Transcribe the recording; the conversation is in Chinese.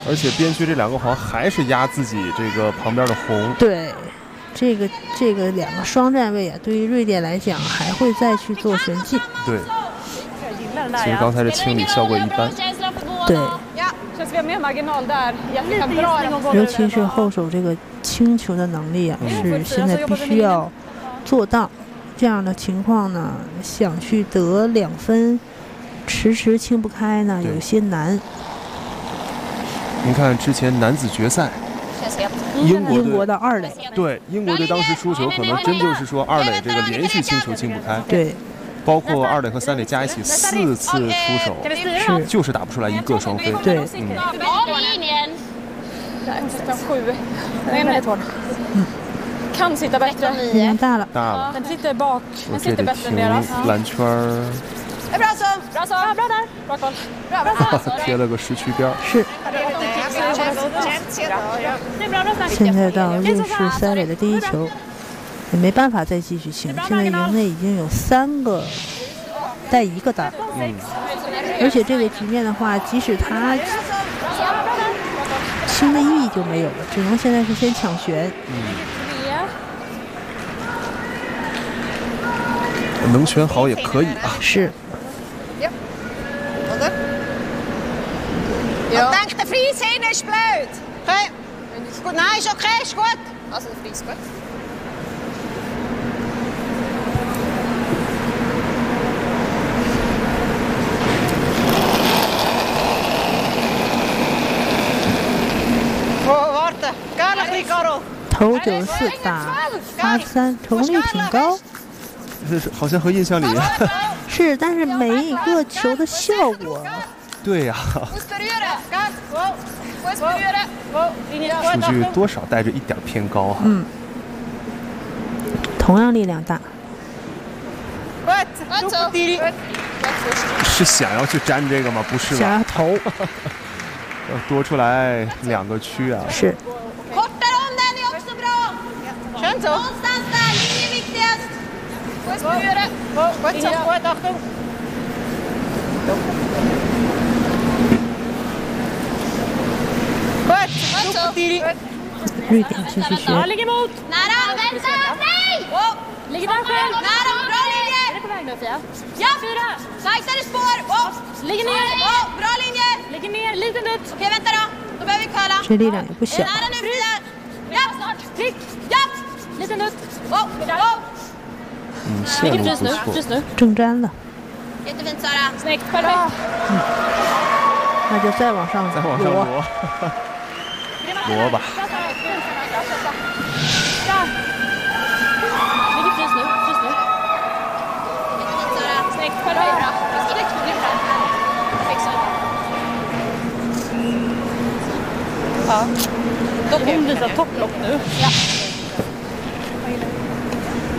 而且边区这2个黄还是压自己这个旁边的红。 对，这个2个双站位啊，对于瑞典来讲还会再去做神进。 对，其实刚才这清理效果一般。 对，尤其是后手这个清球的能力啊，是现在必须要做到。这样的情况呢，想去得2分，迟清不开呢，有些难。 您看之前男子决赛，英国的2垒， 对，英国队当时输球，可能真就是说2垒这个连续清球清不开。 对， 包括2垒和3垒加一起4次出手，就是打不出来1个双飞。 对， kan sitta bättre. 大了。 Den sitter bak. Den sitter bättre än deras. 蓝圈儿。 Bra så. Bra där. Bra koll. Bra. 贴了个10区边。 是。现在到瑞士3垒的第1球，也没办法再继续清。现在营内已经有3个带1个单。而且这个局面的话，即使他清的意义就没有了，只能现在是先抢旋。 能选好也可以啊。 是。 Denk de vries heen is spluit. Goed, nou is oké, is goed. Als het vries goed. Wachten. Karel, Karel. 投94打83，成功率挺高。 好像和印象里是，但是每一个球的效果， 对呀，数据多少带着一点偏高哈。 同样力量大。 是想要去粘这个吗？不是吧？ 想要投， 要多出来2个区啊。 是。瑞典继续学。 Ligger där själv. Nära, bra linje. Är det på väg nu, Fia? Ja. 4. Sajtare spår. Ligger ner. Bra linje. Ligger ner, liten dutt. Okej, vänta då. Då behöver vi curla. 这力量也不小。 Nära nu, Frida. Ja, snart. Klick. Ja. Liten dutt. Ligger precis nu, precis nu. 正粘了。 Jättefint, Sara. Snyggt, perfekt. 那就再往上挪。 挪吧。 Ligger precis nu, precis nu. Snyggt, perfekt. Bra. Fixar. Ja. Hon visar topplock nu. Ja.